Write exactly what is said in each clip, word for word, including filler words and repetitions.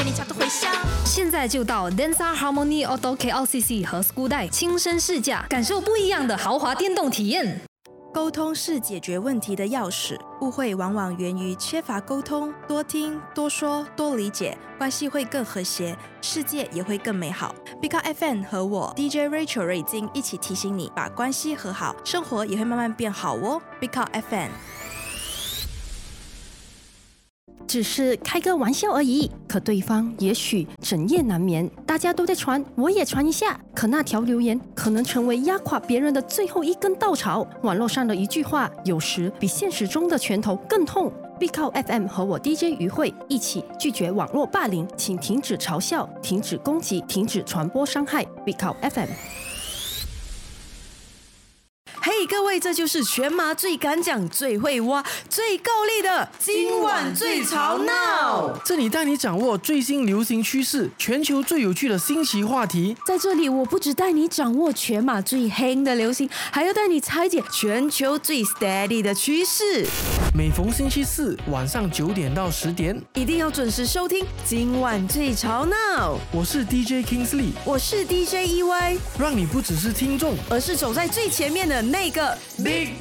给你恰到回响。 现在就到 Densa Harmony Auto K L C C 和 Skudai 亲身试驾，感受不一样的豪华电动体验。 沟通是解决问题的钥匙，误会往往源于缺乏沟通。多听、多说、多理解，关系会更和谐，世界也会更美好。Big Up F M 和我 D J Rachel 瑞金一起提醒你，把关系和好，生活也会慢慢变好哦。Big Up F M。 只是开个玩笑而已，可对方也许整夜难眠。大家都在传，我也传一下。可那条留言可能成为压垮别人的最后一根稻草。网络上的一句话，有时比现实中的拳头更痛。Big Up F M 和我 D J 于慧一起拒绝网络霸凌，请停止嘲笑，停止攻击，停止传播伤害。Big Up F M。 嘿、hey, 各位，这就是全马最敢讲、最会挖、最够力的今晚最吵闹。 这里带你掌握最新流行趋势，全球最有趣的新奇话题。 在这里，我不只带你掌握全马最黑的流行，还要带你拆解全球最 steady 的趋势。 每逢星期四晚上九点到十点， 一定要准时收听今晚最吵闹。 我是 D J Kingsley， 我是 D J E Y， 让你不只是听众， 而是走在最前面的那个 Big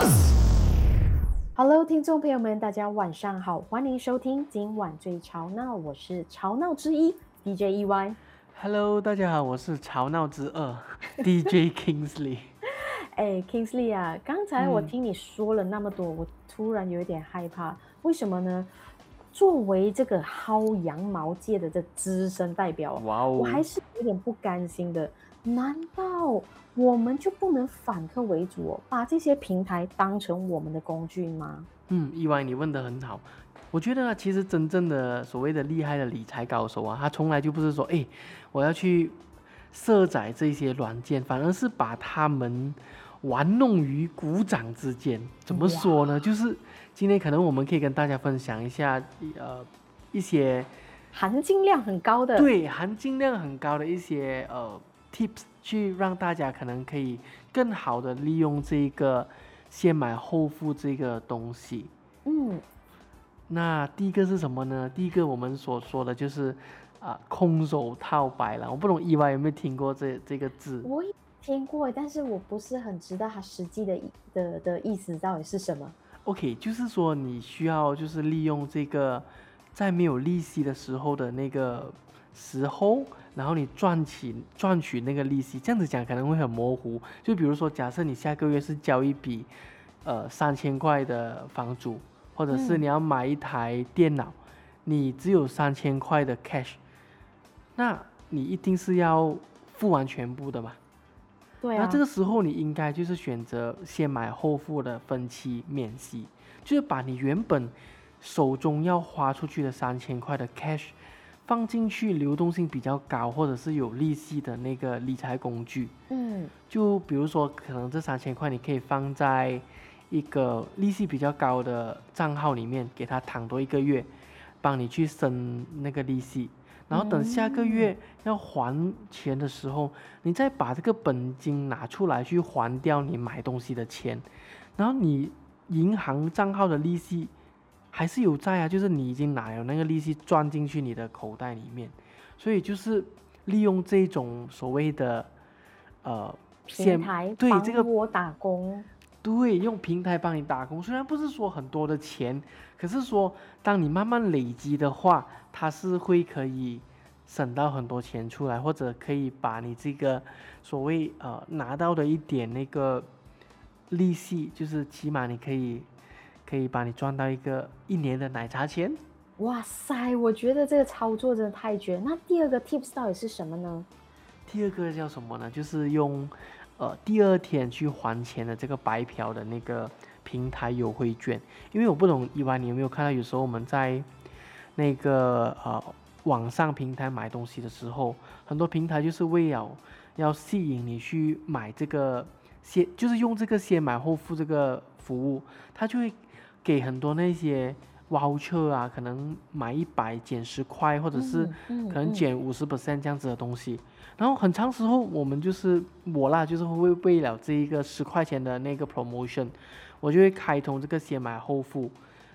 Boss。Hello， 听众朋友们，大家晚上好，欢迎收听今晚最吵闹，我是吵闹之一 D J E Y。Hello， 大家好，我是吵闹之二D J Kingsley。 哎 ，Kingsley 啊，刚才我听你说了那么多，嗯、我突然有一点害怕，为什么呢？作为这个薅羊毛界的这资深代表，哇哦，我还是有点不甘心的。难道我们就不能反客为主哦，把这些平台当成我们的工具吗？ 嗯，意外你问得很好。我觉得其实真正的所谓的厉害的理财高手啊，他从来就不是说，哎，我要去设载这些软件，反而是把他们玩弄于股掌之间。怎么说呢？就是今天可能我们可以跟大家分享一下，呃，一些含金量很高的， 对，含金量很高的一些呃 tips， 去让大家可能可以更好的利用这个先买后付这个东西。嗯，那第一个是什么呢？第一个我们所说的就是啊、呃，空手套白狼。我不懂意外有没有听过这这个字？ 我也听过，但是我不是很知道它实际的的的意思到底是什么。 OK， 就是说你需要就是利用这个在没有利息的时候的那个时候，然后你赚取赚取那个利息。这样子讲可能会很模糊。就比如说，假设你下个月是交一笔呃三千块的房租，或者是你要买一台电脑，嗯、你只有三千块的 cash， 那你一定是要付完全部的嘛。 对啊， 那这个时候你应该就是选择先买后付的分期免息，就是把你原本手中要花出去的三千块的 cash 放进去流动性比较高或者是有利息的那个理财工具。嗯，就比如说可能这三千块你可以放在一个利息比较高的账号里面，给它躺多一个月，帮你去生那个利息。然后等下个月要还钱的时候，你再把这个本金拿出来去还掉你买东西的钱，然后你银行账号的利息还是有在啊，就是你已经拿了那个利息赚进去你的口袋里面，所以就是利用这种所谓的呃平台帮我打工。 对，用平台帮你打工，虽然不是说很多的钱，可是说当你慢慢累积的话，它是会可以省到很多钱出来，或者可以把你这个所谓呃拿到的一点那个利息，就是起码你可以可以把你赚到一个一年的奶茶钱。 哇塞，我觉得这个操作真的太绝。那第二个 tips 到底是什么呢？ 第二个叫什么呢？就是用呃，第二天去还钱的这个白嫖的那个平台优惠券。因为我不懂以外你有没有看到，有时候我们在那个呃网上平台买东西的时候，很多平台就是为了要吸引你去买这个先，就是用这个先买后付这个服务，它就会给很多那些voucher啊，可能买一百减十块，或者是可能减五十 percent 这样子的东西。然后很长时候我们就是我啦，就是会为了这一个十块钱的那个 promotion， 我就会开通这个先买后付。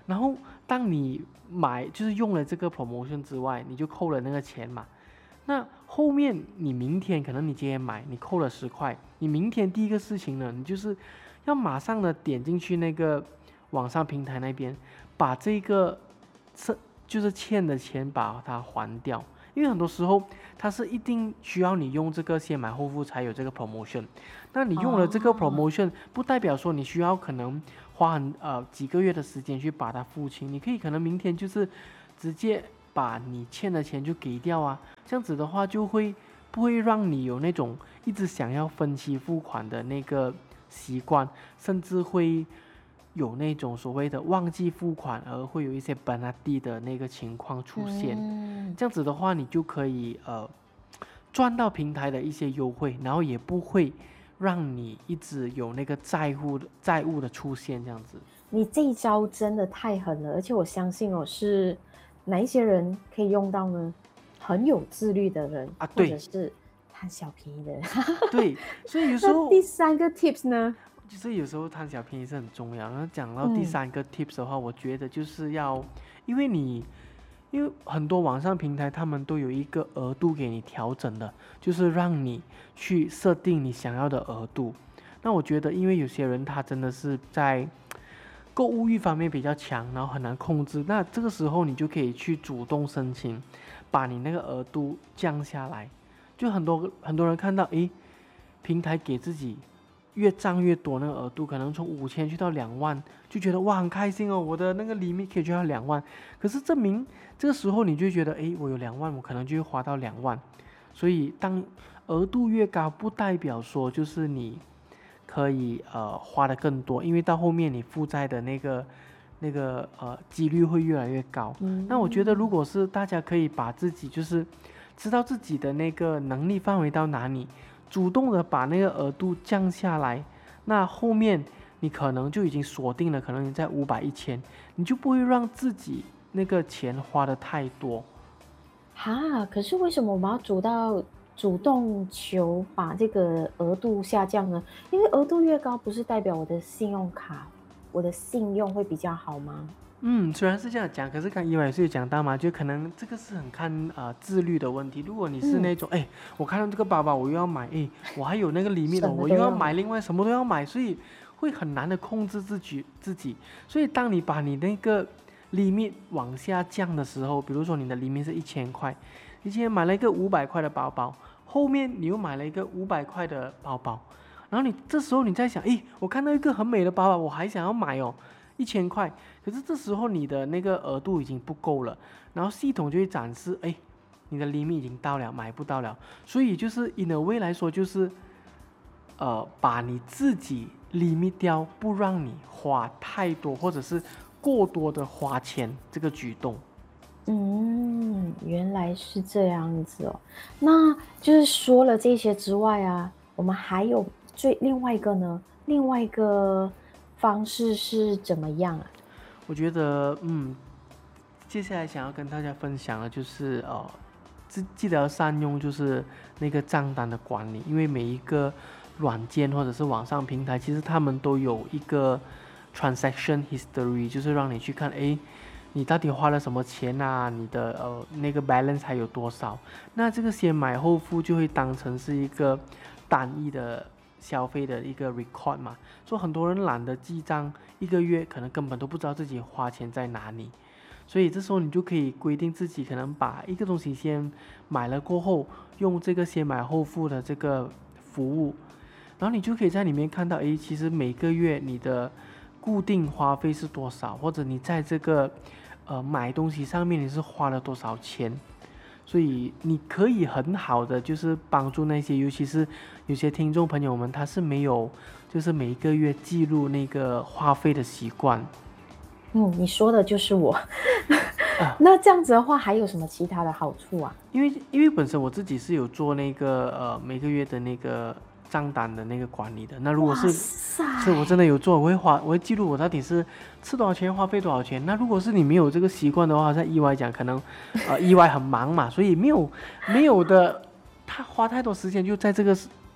然后当你买就是用了这个 promotion 之外，你就扣了那个钱嘛。那后面你明天可能你今天买，你扣了十块，你明天第一个事情呢，你就是要马上的点进去那个网上平台那边，把这个就是欠的钱把它还掉。因为很多时候它是一定需要你用这个先买后付才有这个 promotion。那你用了这个 promotion，、哦、不代表说你需要可能花很呃几个月的时间去把它付清，你可以可能明天就是直接把你欠的钱就给掉啊。这样子的话就会不会让你有那种一直想要分期付款的那个习惯，甚至会有那种所谓的忘记付款而会有一些 penalty 的那个情况出现、嗯、这样子的话你就可以呃赚到平台的一些优惠，然后也不会让你一直有那个债务的债务的出现。这样子你这一招真的太狠了，而且我相信哦，是哪一些人可以用到呢？很有自律的人啊，或者是贪小便宜的人对，所以有时候那第三个 tips 呢， 就是有时候贪小便宜是很重要。然后讲到第三个 tips 的话、嗯、我觉得就是要因为你因为很多网上平台他们都有一个额度给你调整的，就是让你去设定你想要的额度。那我觉得因为有些人他真的是在购物欲方面比较强，然后很难控制，那这个时候你就可以去主动申请把你那个额度降下来。就很多很多人看到诶平台给自己越涨越多那个额度，可能从五千去到两万，就觉得哇很开心哦，我的那个 limit 可以去到两万。可是证明这个时候你就觉得诶我有两万，我可能就会花到两万。所以当额度越高不代表说就是你可以呃花的更多，因为到后面你负债的那个那个呃几率会越来越高、嗯、那我觉得如果是大家可以把自己就是知道自己的那个能力范围到哪里，主动的把那个额度降下来，那后面你可能就已经锁定了，可能你在五百一千，你就不会让自己那个钱花的太多哈。可是为什么我们要主到主动求把这个额度下降呢？因为额度越高不是代表我的信用卡我的信用会比较好吗？ 嗯，虽然是这样讲，可是刚意外也是有讲到嘛，就可能这个是很看呃自律的问题。如果你是那种哎、嗯欸，我看到这个包包我又要买，哎、欸，我还有那个里面的，我又要买，另外什么都要买，所以会很难的控制自己自己。所以当你把你那个 limit 往下降的时候，比如说你的 limit 是一千块，你今天买了一个五百块的包包，后面你又买了一个五百块的包包，然后你这时候你在想，哎，我看到一个很美的包包，我还想要买哦，一千块，可是这时候你的那个额度已经不够了，然后系统就会展示，哎，你的 limit 已经到了，买不到了。所以就是 in a way 来说，就是呃，把你自己 limit 掉，不让你花太多或者是过多的花钱这个举动。 嗯，原来是这样子哦。那就是说了这些之外啊，我们还有最另外一个呢，另外一个方式是怎么样啊？ 我觉得，嗯，接下来想要跟大家分享的就是呃，记记得要善用就是那个账单的管理，因为每一个软件或者是网上平台，其实他们都有一个 transaction history， 就是让你去看，哎，你到底花了什么钱啊？你的呃那个 balance 还有多少？那这个先买后付就会当成是一个单一的消费的一个 record 嘛。所以很多人懒得记账，一个月可能根本都不知道自己花钱在哪里。所以这时候你就可以规定自己可能把一个东西先买了过后，用这个先买后付的这个服务，然后你就可以在里面看到，诶，其实每个月你的固定花费是多少，或者你在这个呃买东西上面你是花了多少钱。所以你可以很好的就是帮助那些，尤其是有些听众朋友们他是没有就是每一个月记录那个花费的习惯。 嗯，你说的就是我。啊、那这样子的话还有什么其他的好处啊？ 因为因为本身我自己是有做那个呃每个月的那个账单的那个管理的。那如果是是我真的有做，我会花我会记录我到底是吃多少钱，花费多少钱。那如果是你没有这个习惯的话，在意外讲可能呃意外很忙嘛，所以没有没有的他花太多时间就在这个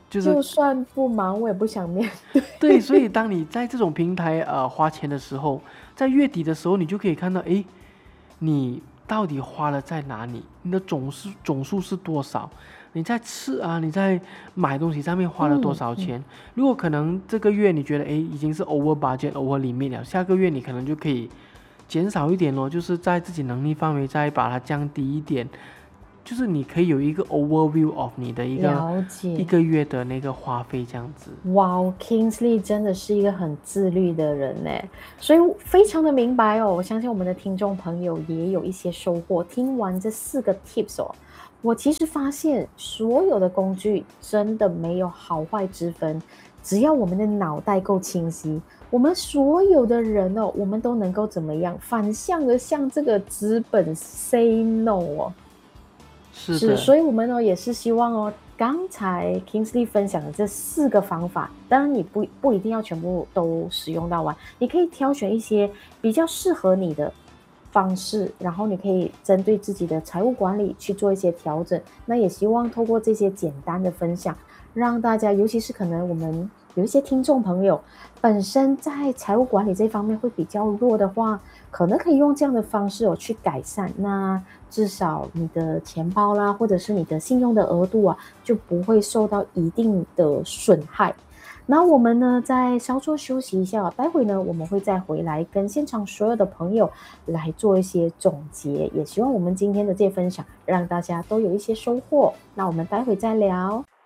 就是就算不忙，我也不想面对。 对，所以当你在这种平台呃花钱的时候，在月底的时候，你就可以看到，诶，你到底花了在哪里？你的总数总数是多少？你在吃啊，你在买东西上面花了多少钱？嗯嗯、如果可能这个月你觉得诶已经是 over budget over limit 了，下个月你可能就可以减少一点咯，就是在自己能力范围再把它降低一点。就是你可以有一个 overview of 你的一个一个月的那个花费这样子。 哇、wow, Kingsley 真的是一个很自律的人呢，所以非常的明白哦。我相信我们的听众朋友也有一些收获。听完这四个 tips 哦，我其实发现所有的工具真的没有好坏之分，只要我们的脑袋够清晰，我们所有的人哦，我们都能够怎么样反向的向这个资本 say no 哦。 是, 是，所以我们呢也是希望哦，刚才 Kingsley 分享的这四个方法，当然你不不一定要全部都使用到完，你可以挑选一些比较适合你的方式，然后你可以针对自己的财务管理去做一些调整。那也希望透过这些简单的分享，让大家，尤其是可能我们有一些听众朋友本身在财务管理这方面会比较弱的话，可能可以用这样的方式哦去改善，那至少你的钱包啦，或者是你的信用的额度啊，就不会受到一定的损害。那我们呢再稍作休息一下，待会呢我们会再回来跟现场所有的朋友来做一些总结，也希望我们今天的这些分享让大家都有一些收获。那我们待会再聊。